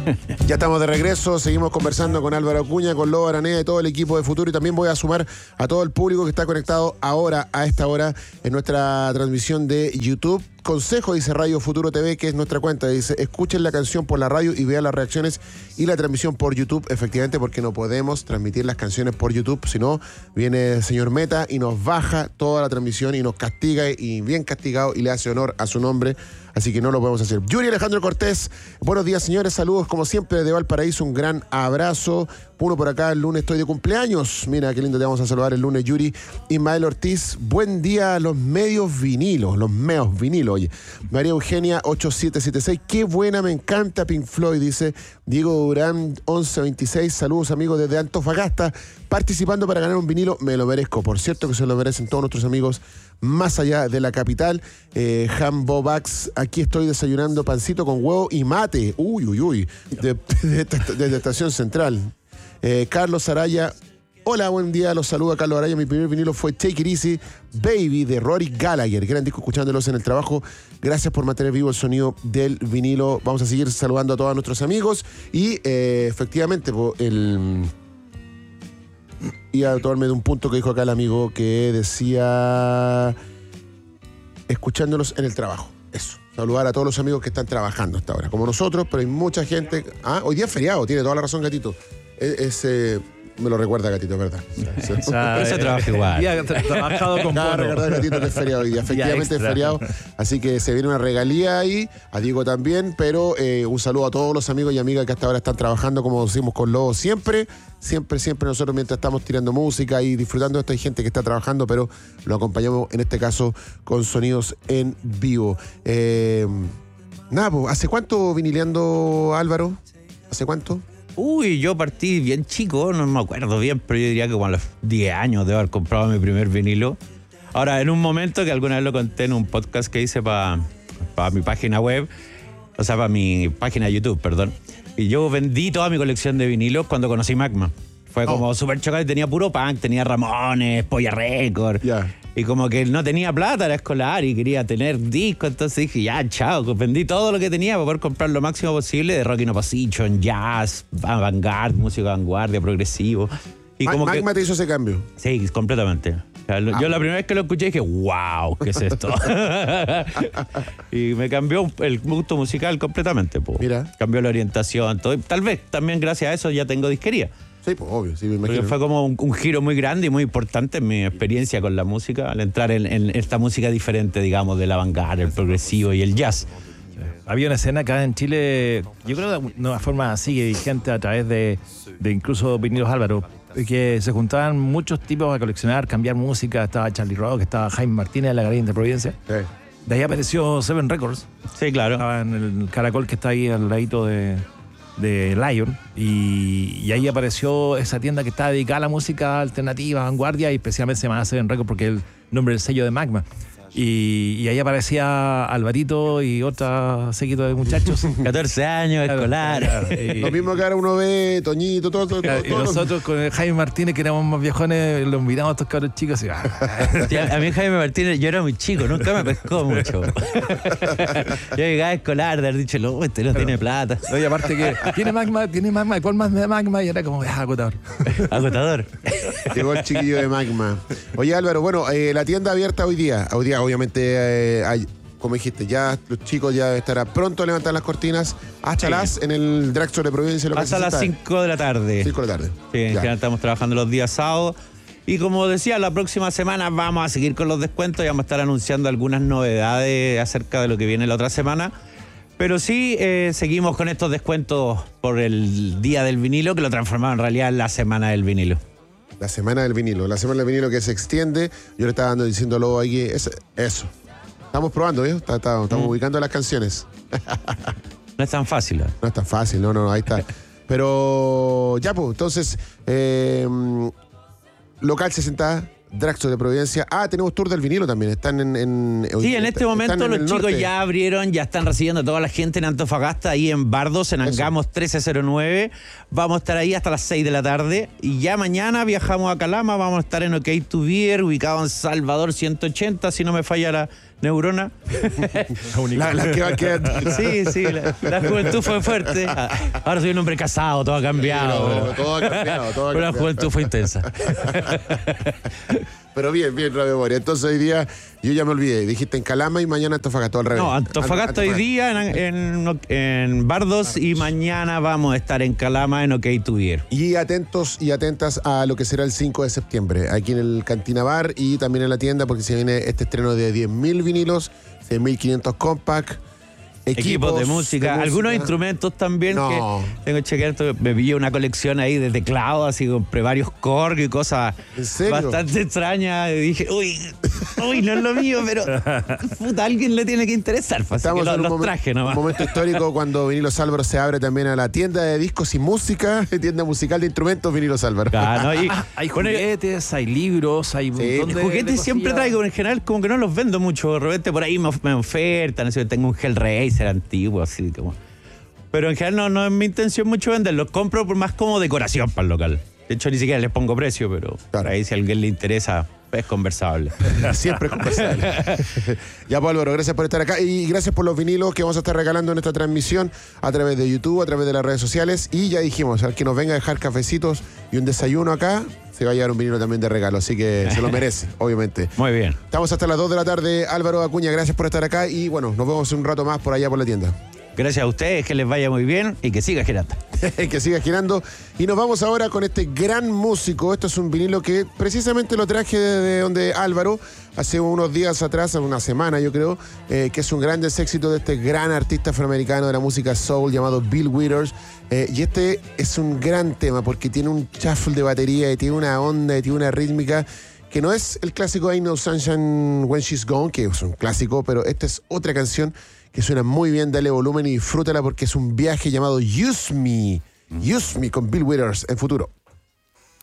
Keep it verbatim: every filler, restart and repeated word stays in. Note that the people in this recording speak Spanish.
Ya estamos de regreso, seguimos conversando con Álvaro Acuña, con Lobo Araneda y todo el equipo de Futuro, y también voy a sumar a todo el público que está conectado ahora, a esta hora, en nuestra transmisión de YouTube. Consejo, dice Radio Futuro T V, que es nuestra cuenta. Dice, escuchen la canción por la radio y vean las reacciones y la transmisión por YouTube. Efectivamente, porque no podemos transmitir las canciones por YouTube, si no, viene el señor Meta y nos baja toda la transmisión y nos castiga, y bien castigado, y le hace honor a su nombre. Así que no lo podemos hacer. Yuri Alejandro Cortés, buenos días, señores. Saludos, como siempre, desde Valparaíso. Un gran abrazo. Uno por acá, el lunes estoy de cumpleaños. Mira, qué lindo te vamos a saludar el lunes, Yuri. Ismael Ortiz, buen día a los medios vinilos, los meos vinilos, oye. María Eugenia, ocho siete siete seis, qué buena, me encanta Pink Floyd, dice Diego Durán, once veintiséis. Saludos, amigos, desde Antofagasta, participando para ganar un vinilo. Me lo merezco. Por cierto que se lo merecen todos nuestros amigos más allá de la capital. eh, Jambo Bax, aquí estoy desayunando pancito con huevo y mate. Uy, uy, uy. Desde de, de, de, de Estación Central. Eh, Carlos Araya, hola, buen día, los saluda Carlos Araya. Mi primer vinilo fue Take It Easy, Baby, de Rory Gallagher. Gran disco, escuchándolos en el trabajo. Gracias por mantener vivo el sonido del vinilo. Vamos a seguir saludando a todos nuestros amigos. Y eh, efectivamente, el... iba a tomarme de un punto que dijo acá el amigo, que decía escuchándolos en el trabajo. Eso. Saludar a todos los amigos que están trabajando hasta ahora, como nosotros, pero hay mucha gente. Ah, hoy día es feriado, tiene toda la razón, Gatito. Ese me lo recuerda, Gatito, ¿verdad? Esa, ese trabajo igual. Ya trabajado con Claro, recordar, Gatito, que es feriado hoy día. Efectivamente es feriado, así que se viene una regalía ahí, a Diego también, pero eh, un saludo a todos los amigos y amigas que hasta ahora están trabajando, como decimos con Lobo siempre, siempre, siempre nosotros mientras estamos tirando música y disfrutando de esto, hay gente que está trabajando, pero lo acompañamos en este caso con sonidos en vivo. Eh, nada, pues, ¿hace cuánto vinileando, Álvaro? ¿Hace cuánto? Uy, yo partí bien chico, no me acuerdo bien, pero yo diría que como a los diez años debo haber comprado mi primer vinilo. Ahora, en un momento que alguna vez lo conté en un podcast que hice para pa mi página web, o sea, para mi página de YouTube, perdón, y yo vendí toda mi colección de vinilos cuando conocí Magma. Fue como oh. súper chocante, tenía puro punk, tenía Ramones, Polla Record. Yeah. Y como que no tenía plata, era escolar y quería tener discos, entonces dije, ya, chao, vendí todo lo que tenía para poder comprar lo máximo posible de rock in opposition, jazz, avant-garde, música vanguardia, progresivo. Y Ma como Magma que, te hizo ese cambio. Sí, completamente. O sea, ah. Yo la primera vez que lo escuché dije, wow, ¿qué es esto? Y me cambió el gusto musical completamente. Po. Mira. Cambió la orientación, todo. Tal vez también gracias a eso ya tengo disquería. Sí, pues obvio, sí, me imagino. Porque fue como un, un giro muy grande y muy importante en mi experiencia con la música, al entrar en, en esta música diferente, digamos, del avant-garde, el progresivo y el jazz. Había una escena acá en Chile, yo creo que de una forma sigue vigente a través de, de incluso Vinilos Álvaro, que se juntaban muchos tipos a coleccionar, cambiar música. Estaba Charlie Rock, estaba Jaime Martínez de la Galería de Providencia. Sí. De ahí apareció Seven Records. Sí, claro. Estaba en el Caracol que está ahí al ladito de... de Lion, y, y ahí apareció esa tienda que está dedicada a la música alternativa, vanguardia, y especialmente se llama Seven Records porque es el nombre del sello de Magma. Y, y ahí aparecía Alvarito y otra séquito de muchachos. catorce años, escolar. Claro, claro. Y, lo mismo que ahora uno ve, Toñito, todo, todo, claro, todo. Y nosotros con el Jaime Martínez, que éramos más viejones, los miramos a estos cabros chicos y... Sí, a mí Jaime Martínez, yo era muy chico, nunca me pescó mucho. Yo llegaba a escolar, de haber dicho, no, este no tiene plata. No, y aparte que, ¿tiene Magma? ¿Tiene Magma? ¿Cuál más de Magma? Y era como, ah, agotador. Agotador. Llegó el chiquillo de Magma. Oye, Álvaro, bueno, eh, la tienda abierta hoy día, hoy día obviamente, eh, hay, como dijiste, ya los chicos ya estará pronto a levantar las cortinas hasta sí. las en el Dragstore de Providencia. Lo hasta que las cinco de la tarde. cinco de la tarde. Sí, en general estamos trabajando los días sábados. Y como decía, la próxima semana vamos a seguir con los descuentos y vamos a estar anunciando algunas novedades acerca de lo que viene la otra semana. Pero sí, eh, seguimos con estos descuentos por el Día del Vinilo, que lo transformaron en realidad en la Semana del Vinilo. La Semana del Vinilo, la Semana del Vinilo que se extiende. Yo le estaba dando diciéndolo ahí, es, eso. Estamos probando, ¿eh? Está, está, estamos mm. ubicando las canciones. No es tan fácil. ¿eh? No es tan fácil, no, no, ahí está. Pero ya, pues, entonces, eh, local sesenta, Dragstore de Providencia. Ah, tenemos tour del vinilo también. Están en... en sí, en este momento los chicos norte. ya abrieron, ya están recibiendo a toda la gente en Antofagasta, ahí en Bardos, en Angamos trece cero nueve. Vamos a estar ahí hasta las seis de la tarde. Y ya mañana viajamos a Calama, vamos a estar en OK to Beer, ubicado en Salvador ciento ochenta, si no me falla la, neurona. La, la que va a quedar. Sí, sí, la, la juventud fue fuerte. Ahora soy un hombre casado, todo ha cambiado. Pero, pero, todo ha cambiado, todo ha pero la cambiado. juventud fue intensa. Pero bien, bien la memoria. Entonces hoy día yo ya me olvidé. Dijiste en Calama y mañana Antofagasta, al revés. No, Antofagasta hoy día en, en, en Bardos y mañana vamos a estar en Calama en OK Tuvier. Y atentos y atentas a lo que será el cinco de septiembre, aquí en el Cantina Bar y también en la tienda, porque se viene este estreno de diez mil vinilos, seis mil quinientos compact, Equipos, equipos de música, de algunos música. instrumentos también No. que tengo que chequear. esto, Me pillé una colección ahí de teclados, así compré varios Korg y cosas ¿En serio? bastante extrañas. Y dije, uy, uy, no es lo mío, pero puta, a alguien le tiene que interesar. Pues, así que Estamos los, en un, los momen- traje un nomás. momento histórico cuando Vinilos Álvaro se abre también a la tienda de discos y música, tienda musical de instrumentos Vinilos Álvaro. Ah, ¿no? Y, Hay bueno, juguetes, hay libros, hay un Sí, montón de, juguetes de siempre cosillas. traigo, en general como que no los vendo mucho. De repente por ahí me, of- me ofertan, así que tengo un Hellraiser antiguo, así como. Pero en general no, no es mi intención mucho venderlos. Compro por más como decoración para el local. De hecho, ni siquiera les pongo precio, pero Claro. por ahí si a alguien le interesa, es conversable. Siempre es conversable. Ya, pues, Álvaro, gracias por estar acá y gracias por los vinilos que vamos a estar regalando en esta transmisión a través de YouTube, a través de las redes sociales. Y ya dijimos, al que nos venga a dejar cafecitos y un desayuno acá, se va a llevar un vinilo también de regalo. Así que se lo merece, obviamente. Muy bien. Estamos hasta las dos de la tarde. Álvaro Acuña, gracias por estar acá y bueno, nos vemos un rato más por allá por la tienda. Gracias a ustedes, que les vaya muy bien y que siga girando. Que siga girando. Y nos vamos ahora con este gran músico. Esto es un vinilo que precisamente lo traje de donde Álvaro, hace unos días atrás, una semana yo creo, eh, que es un gran éxito de este gran artista afroamericano de la música soul llamado Bill Withers. Eh, y este es un gran tema porque tiene un shuffle de batería y tiene una onda y tiene una rítmica que no es el clásico Ain't No Sunshine When She's Gone, que es un clásico, pero esta es otra canción que suena muy bien. Dale volumen y disfrútala porque es un viaje llamado Use Me. Use Me con Bill Withers en Futuro.